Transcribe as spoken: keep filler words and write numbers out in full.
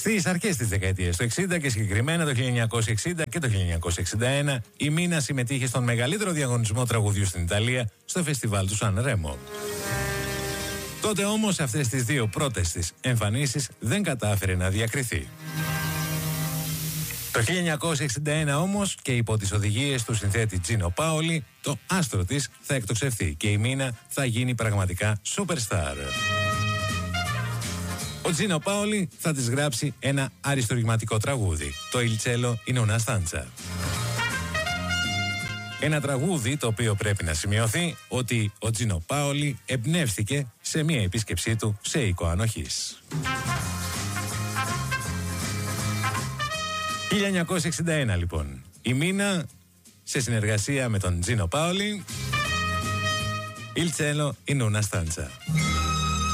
Στις αρχές της δεκαετίας του εξήντα και συγκεκριμένα το χίλια εννιακόσια εξήντα και το χίλια εννιακόσια εξήντα ένα, η Μίνα συμμετείχε στον μεγαλύτερο διαγωνισμό τραγουδιού στην Ιταλία, στο φεστιβάλ του Σαν Ρέμο. Τότε όμως αυτές τις δύο πρώτες της εμφανίσεις δεν κατάφερε να διακριθεί. Το χίλια εννιακόσια εξήντα ένα όμως και υπό τις οδηγίες του συνθέτη Τζίνο Πάολι, το άστρο της θα εκτοξευθεί και η Μίνα θα γίνει πραγματικά superstar. Ο Τζίνο Πάολι θα της γράψει ένα αριστουργηματικό τραγούδι, το Il cielo in una stanza. Ένα τραγούδι το οποίο πρέπει να σημειωθεί ότι ο Τζίνο Πάολι εμπνεύστηκε σε μια επίσκεψή του σε οίκο ανοχής. χίλια εννιακόσια εξήντα ένα λοιπόν. Η Μίνα σε συνεργασία με τον Τζίνο Πάολι, Il cielo in una stanza.